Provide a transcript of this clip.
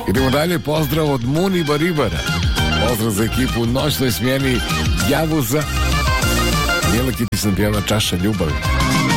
Idemo dalje, pozdrav od Muni Baribara. Pozdrav za ekipu u noćnoj smjeni Javuza. Mijela Kiti sam pjevna Čaša ljubavi.